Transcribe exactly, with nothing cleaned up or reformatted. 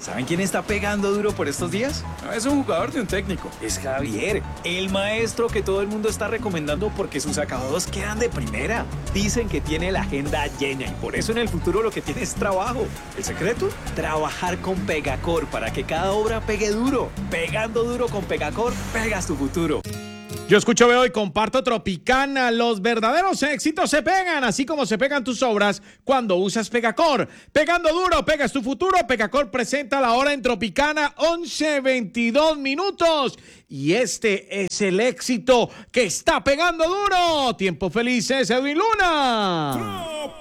¿Saben quién está pegando duro por estos días? No es un jugador de un técnico, es Javier, el maestro que todo el mundo está recomendando porque sus acabados quedan de primera. Dicen que tiene la agenda llena y por eso en el futuro lo que tiene es trabajo. ¿El secreto? Trabajar con Pegacor para que cada obra pegue duro. Pegando duro con Pegacor, pegas tu futuro. Yo escucho, veo y comparto Tropicana. Los verdaderos éxitos se pegan, así como se pegan tus obras cuando usas Pegacor. Pegando duro, pegas tu futuro. Pegacor presenta la hora en Tropicana, once veintidós minutos. Y este es el éxito que está pegando duro. Tiempo felices, Edwin Luna.